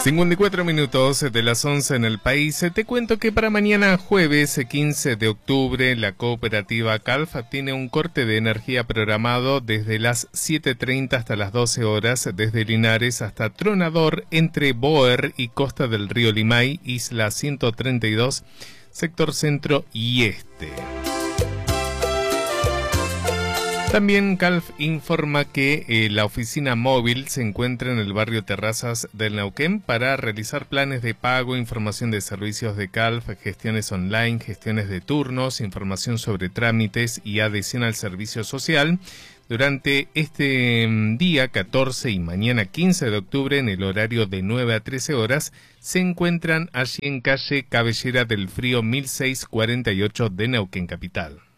54 minutos de las 11 en el país. Te cuento que para mañana jueves 15 de octubre la cooperativa Calf tiene un corte de energía programado desde las 7:30 hasta las 12 horas, desde Linares hasta Tronador, entre Boer y Costa del Río Limay, isla 132, sector centro y este. También Calf informa que la oficina móvil se encuentra en el barrio Terrazas del Neuquén para realizar planes de pago, información de servicios de Calf, gestiones online, gestiones de turnos, información sobre trámites y adhesión al servicio social. Durante este día 14 y mañana 15 de octubre, en el horario de 9 a 13 horas, se encuentran allí en calle Cabellera del Frío 1648 de Neuquén Capital.